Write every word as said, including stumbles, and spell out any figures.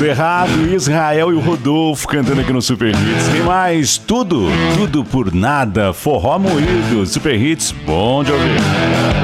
Tudo errado, Israel e o Rodolfo cantando aqui no Super Hits. Tem mais tudo, tudo por nada, forró moído, Super Hits, bom de ouvir.